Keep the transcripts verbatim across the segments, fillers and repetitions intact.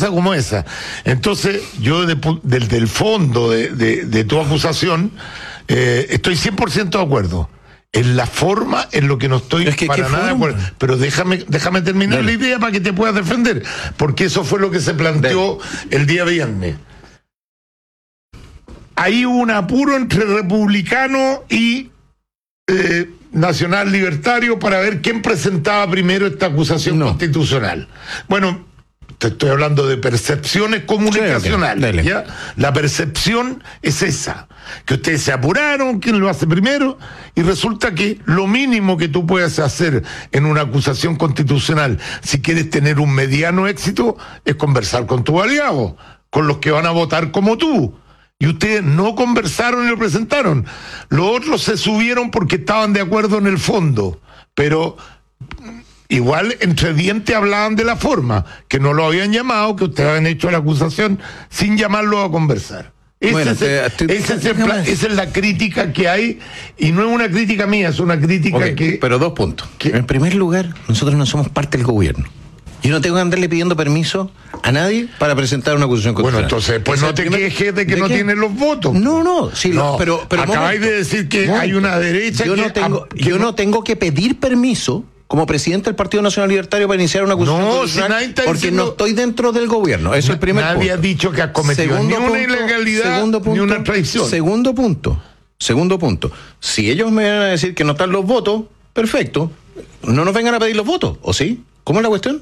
cosa como esa. Entonces, yo de, del, del fondo de, de, de tu acusación, eh, estoy cien por ciento de acuerdo. En la forma, en lo que no estoy es que, para nada de acuerdo. Pero déjame, déjame terminar Dale. la idea para que te puedas defender, porque eso fue lo que se planteó Dale. el día viernes. Hay un apuro entre republicano y eh, nacional libertario para ver quién presentaba primero esta acusación no. constitucional. Bueno, te estoy hablando de percepciones comunicacionales. Sí, okay. ¿Ya? La percepción es esa, que ustedes se apuraron, quién lo hace primero, y resulta que lo mínimo que tú puedes hacer en una acusación constitucional, si quieres tener un mediano éxito, es conversar con tus aliados, con los que van a votar como tú. Y ustedes no conversaron y lo presentaron. Los otros se subieron porque estaban de acuerdo en el fondo, pero igual entre dientes hablaban de la forma, que no lo habían llamado, que ustedes habían hecho la acusación sin llamarlo a conversar. Ese bueno, es el, te, te, ese es el plan, esa es la crítica que hay, y no es una crítica mía, es una crítica okay, que... Pero dos puntos. Que, en primer lugar, nosotros no somos parte del gobierno. Yo no tengo que andarle pidiendo permiso a nadie para presentar una acusación constitucional. Bueno, entonces, pues no te primer... quejes de que ¿De no qué? tienen los votos. No, no, sí, no, lo, pero, pero acabáis momento. de decir que momento. hay una derecha yo que... No tengo, que yo no... no tengo que pedir permiso como presidente del Partido Nacional Libertario para iniciar una acusación no, constitucional si porque diciendo... no estoy dentro del gobierno. Eso es el primer nadie punto. Nadie ha dicho que has cometido segundo ni punto, una ilegalidad punto, ni una traición. Segundo punto, segundo punto. Si ellos me van a decir que no están los votos, perfecto. No nos vengan a pedir los votos, ¿o sí? ¿Cómo es la cuestión?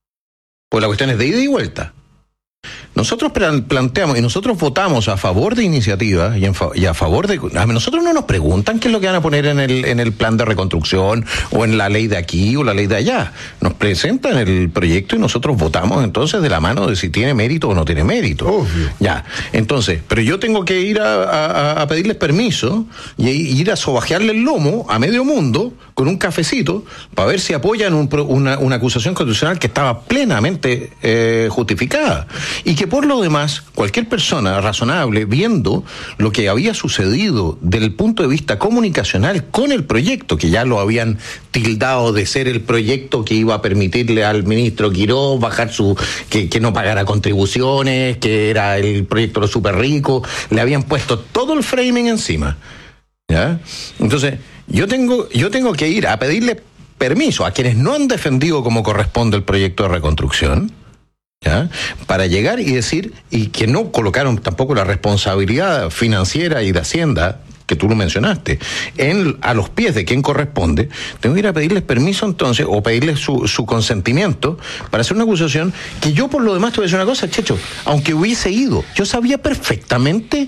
Pues la cuestión es de ida y vuelta. Nosotros planteamos y nosotros votamos a favor de iniciativas y, fa y a favor de... A nosotros no nos preguntan qué es lo que van a poner en el, en el plan de reconstrucción o en la ley de aquí o la ley de allá. Nos presentan el proyecto y nosotros votamos entonces de la mano de si tiene mérito o no tiene mérito. Obvio. Ya, entonces, pero yo tengo que ir a, a, a pedirles permiso y ir a sobajearle el lomo a medio mundo con un cafecito para ver si apoyan un, una, una acusación constitucional que estaba plenamente eh, justificada. Y que por lo demás, cualquier persona razonable, viendo lo que había sucedido desde el punto de vista comunicacional con el proyecto, que ya lo habían tildado de ser el proyecto que iba a permitirle al ministro Quiroz bajar su, que, que no pagara contribuciones, que era el proyecto de los super ricos, le habían puesto todo el framing encima. ¿Ya? Entonces, yo tengo, yo tengo que ir a pedirle permiso a quienes no han defendido como corresponde el proyecto de reconstrucción, ¿ya? Para llegar y decir, y que no colocaron tampoco la responsabilidad financiera y de Hacienda, que tú lo mencionaste, en, a los pies de quien corresponde, tengo que ir a pedirles permiso entonces, o pedirles su, su consentimiento para hacer una acusación que yo por lo demás te voy a decir una cosa, Checho, aunque hubiese ido, yo sabía perfectamente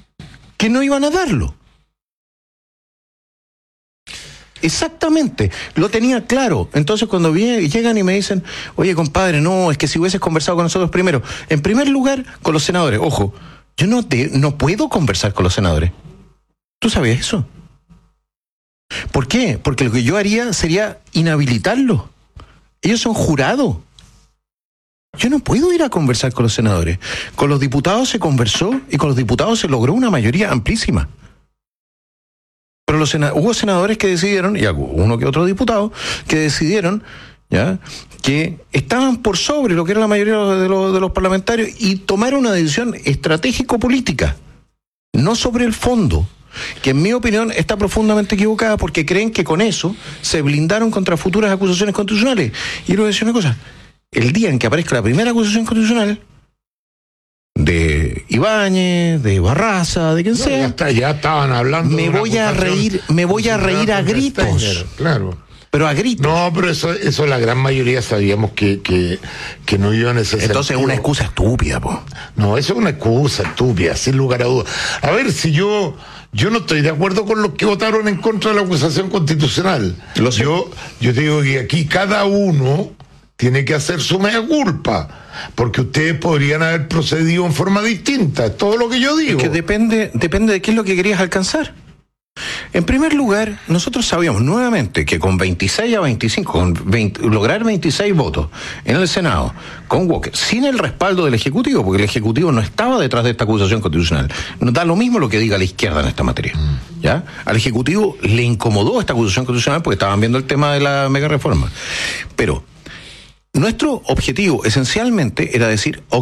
que no iban a darlo. Exactamente, lo tenía claro. Entonces cuando vienen, llegan y me dicen, oye compadre, no, es que si hubieses conversado con nosotros primero, en primer lugar con los senadores, ojo, yo no, te, no puedo conversar con los senadores. ¿Tú sabes eso? ¿Por qué? Porque lo que yo haría sería inhabilitarlos. Ellos son jurados. Yo no puedo ir a conversar con los senadores. Con los diputados se conversó y con los diputados se logró una mayoría amplísima. Pero los sena hubo senadores que decidieron, y uno que otro diputado, que decidieron ya que estaban por sobre lo que era la mayoría de los, de los parlamentarios y tomaron una decisión estratégico-política, no sobre el fondo, que en mi opinión está profundamente equivocada porque creen que con eso se blindaron contra futuras acusaciones constitucionales. Y yo les voy a decir una cosa, el día en que aparezca la primera acusación constitucional, de Ibáñez, de Barraza, de quien no, sea. Ya, está, ya estaban hablando. Me voy a reír, me voy a reír a gritos. Steiner, claro. Pero a gritos. No, pero eso, eso la gran mayoría sabíamos que, que, que no iba a necesitar. Entonces es una excusa estúpida, po. No, eso es una excusa estúpida, sin lugar a dudas. A ver, si yo, yo no estoy de acuerdo con los que votaron en contra de la acusación constitucional. Lo sé. Yo, yo te digo que aquí cada uno tiene que hacer su mea culpa. Porque ustedes podrían haber procedido en forma distinta, es todo lo que yo digo. Es que depende, depende de qué es lo que querías alcanzar. En primer lugar, nosotros sabíamos nuevamente que con veintiséis a veinticinco, con veinte, lograr veintiséis votos en el Senado, con Walker, sin el respaldo del Ejecutivo, porque el Ejecutivo no estaba detrás de esta acusación constitucional. Nos da lo mismo lo que diga la izquierda en esta materia. ¿Ya? Al Ejecutivo le incomodó esta acusación constitucional porque estaban viendo el tema de la mega reforma. Pero nuestro objetivo esencialmente era decir,